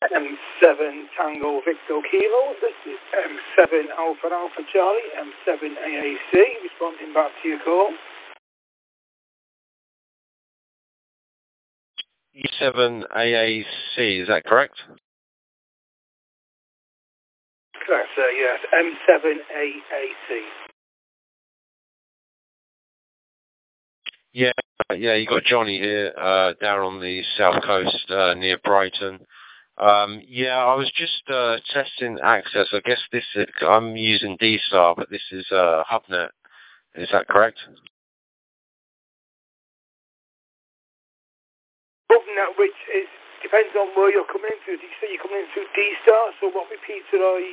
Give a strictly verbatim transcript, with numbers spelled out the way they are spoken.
M seven Tango Victor Kilo, this is M seven Alpha Alpha Charlie, M seven A A C, responding back to your call. E seven A A C, is that correct? Correct, sir, yes, M seven A A C. Yeah, yeah, you got Johnny here, uh, down on the south coast, uh, near Brighton. Um, yeah, I was just uh, testing access. I guess this is, I'm using D-Star, but this is uh, HubNet. Is that correct? HubNet, which is depends on where you're coming in through. Did you say you're coming in through D-Star? So what repeats are you?